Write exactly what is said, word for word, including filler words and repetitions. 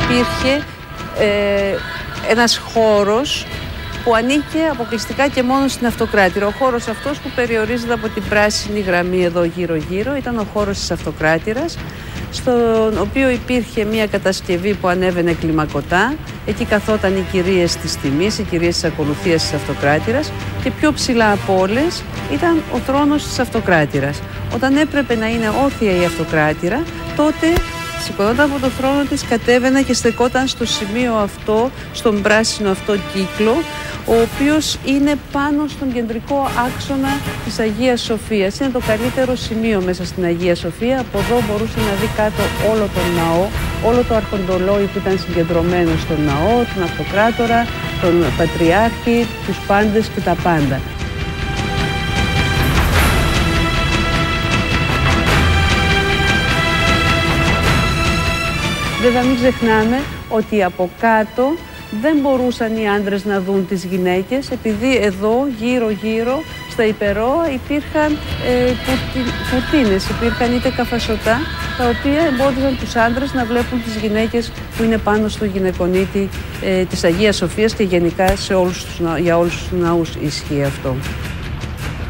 υπήρχε ε, ένας χώρος που ανήκε αποκλειστικά και μόνο στην Αυτοκράτηρα. Ο χώρος αυτός που περιορίζεται από την πράσινη γραμμή εδώ γύρω-γύρω ήταν ο χώρος της Αυτοκράτηρας, στον οποίο υπήρχε μια κατασκευή που ανέβαινε κλιμακωτά. Εκεί καθόταν οι κυρίες της τιμής, οι κυρίες της ακολουθίας της Αυτοκράτηρας, και πιο ψηλά από όλες ήταν ο θρόνος της Αυτοκράτηρας. Όταν έπρεπε να είναι όρθια η Αυτοκράτηρα, τότε σηκωνόταν από το θρόνο της, κατέβαινε και στεκόταν στο σημείο αυτό, στον πράσινο αυτό κύκλο, ο οποίος είναι πάνω στον κεντρικό άξονα της Αγίας Σοφίας. Είναι το καλύτερο σημείο μέσα στην Αγία Σοφία. Από εδώ μπορούσε να δει κάτω όλο τον ναό, όλο το αρχοντολόι που ήταν συγκεντρωμένο στον ναό, τον Αυτοκράτορα, τον Πατριάρχη, τους πάντες και τα πάντα. Βέβαια μην ξεχνάμε ότι από κάτω δεν μπορούσαν οι άντρες να δουν τις γυναίκες, επειδή εδώ γύρω γύρω στα υπερόα υπήρχαν ε, κουρτίνες, υπήρχαν είτε καφασωτά, τα οποία εμπόδιζαν τους άντρες να βλέπουν τις γυναίκες που είναι πάνω στο γυναικονίτη ε, της Αγίας Σοφίας, και γενικά σε όλους τους, για όλους τους ναούς ισχύει αυτό.